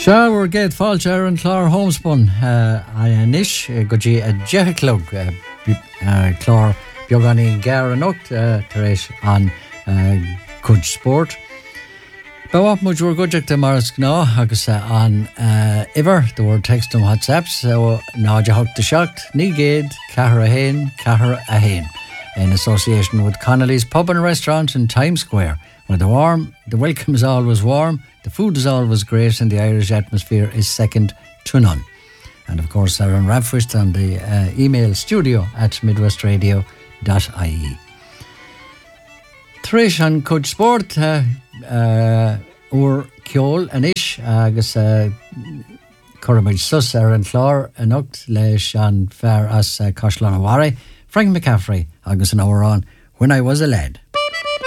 Sewer géad fáilte ar an chlár homespun anis go dtí a deachlog chlár beagán gar an ocht tar éis an Cúd Sport. Bawap muid úr goideachta maras gná agus an iver the word text on WhatsApp so náide hachta seacht ní géad cahar a hain in association with Connolly's Pub and Restaurant in Times Square where the welcome is always warm, the food is always great and the Irish atmosphere is second to none. And of course Aaron Radfist on the email studio@midwestradio.ie. Trish an Cúd Sport úr ceol anis agus Cormaid sus ar an chlár an ocht leis an fear as Coisleán O'Wara, Frank McCaffrey agus an óhrán When I Was a Lad.